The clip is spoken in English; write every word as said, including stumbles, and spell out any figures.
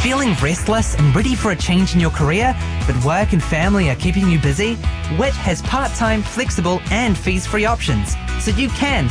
Feeling restless and ready for a change in your career, but work and family are keeping you busy? W I T has part-time, flexible and fees-free options, so you can